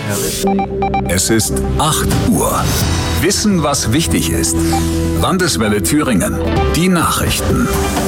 Es ist 8 Uhr. Wissen, was wichtig ist. Landeswelle Thüringen. Die Nachrichten.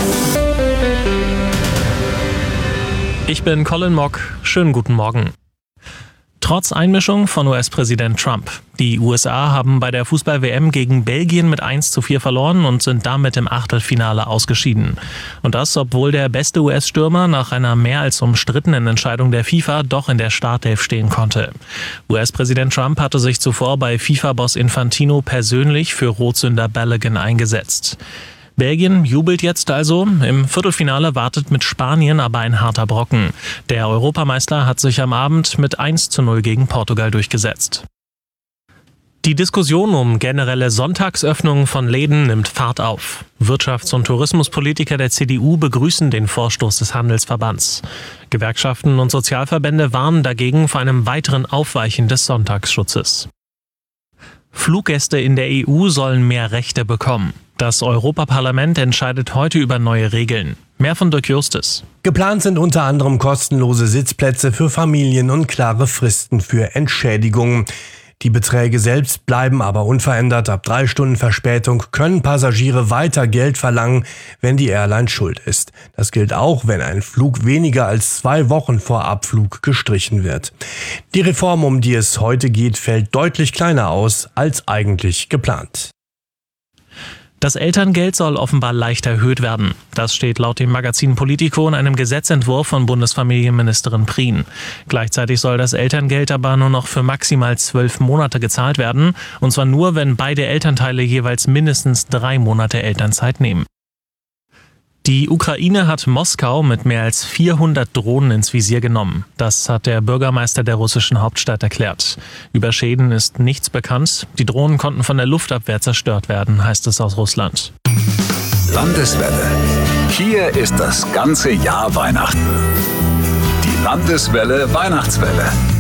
Ich bin Colin Mock. Schönen guten Morgen. Trotz Einmischung von US-Präsident Trump. Die USA haben bei der Fußball-WM gegen Belgien mit 1:4 verloren und sind damit im Achtelfinale ausgeschieden. Und das, obwohl der beste US-Stürmer nach einer mehr als umstrittenen Entscheidung der FIFA doch in der Startelf stehen konnte. US-Präsident Trump hatte sich zuvor bei FIFA-Boss Infantino persönlich für Rotsünder Balogun eingesetzt. Belgien jubelt jetzt also. Im Viertelfinale wartet mit Spanien aber ein harter Brocken. Der Europameister hat sich am Abend mit 1:0 gegen Portugal durchgesetzt. Die Diskussion um generelle Sonntagsöffnungen von Läden nimmt Fahrt auf. Wirtschafts- und Tourismuspolitiker der CDU begrüßen den Vorstoß des Handelsverbands. Gewerkschaften und Sozialverbände warnen dagegen vor einem weiteren Aufweichen des Sonntagsschutzes. Fluggäste in der EU sollen mehr Rechte bekommen. Das Europaparlament entscheidet heute über neue Regeln. Mehr von Dirk Justus. Geplant sind unter anderem kostenlose Sitzplätze für Familien und klare Fristen für Entschädigungen. Die Beträge selbst bleiben aber unverändert. Ab 3 Stunden Verspätung können Passagiere weiter Geld verlangen, wenn die Airline schuld ist. Das gilt auch, wenn ein Flug weniger als 2 Wochen vor Abflug gestrichen wird. Die Reform, um die es heute geht, fällt deutlich kleiner aus als eigentlich geplant. Das Elterngeld soll offenbar leicht erhöht werden. Das steht laut dem Magazin Politico in einem Gesetzentwurf von Bundesfamilienministerin Prien. Gleichzeitig soll das Elterngeld aber nur noch für maximal 12 Monate gezahlt werden. Und zwar nur, wenn beide Elternteile jeweils mindestens 3 Monate Elternzeit nehmen. Die Ukraine hat Moskau mit mehr als 400 Drohnen ins Visier genommen. Das hat der Bürgermeister der russischen Hauptstadt erklärt. Über Schäden ist nichts bekannt. Die Drohnen konnten von der Luftabwehr zerstört werden, heißt es aus Russland. Landeswelle. Hier ist das ganze Jahr Weihnachten. Die Landeswelle Weihnachtswelle.